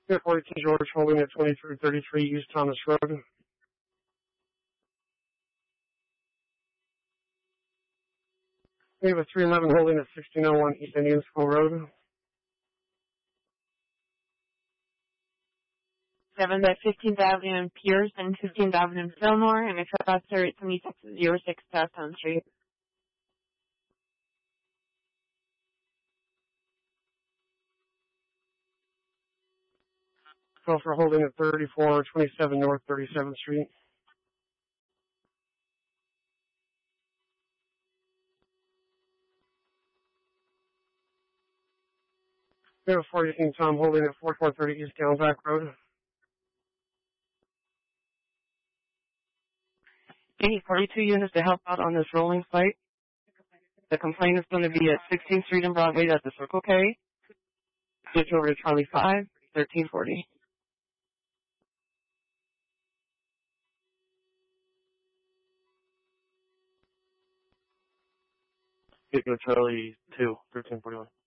Unit 42 George holding at 2333 East Thomas Road. We have a 311 holding at 1601 East Indian School Road. 7 at 15th Avenue in Pierce and 15th Avenue in Fillmore, and a trespasser at 7606 Southtown Street. So for holding at 3427 North 37th Street. We have a 418 Tom holding at 4430 East Gallenbach Road. Any 42 units to help out on this rolling site. The complaint is going to be at 16th Street and Broadway at the Circle K. Switch over to Charlie 5, 1340. Get to Charlie 2, 1341.